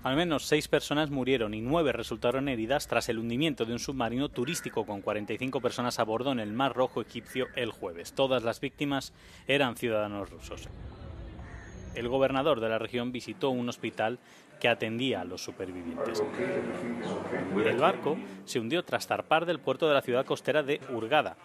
Al menos 6 personas murieron y 9 resultaron heridas tras el hundimiento de un submarino turístico con 45 personas a bordo en el Mar Rojo egipcio el jueves. Todas las víctimas eran ciudadanos rusos. El gobernador de la región visitó un hospital que atendía a los supervivientes. El barco se hundió tras zarpar del puerto de la ciudad costera de Hurghada,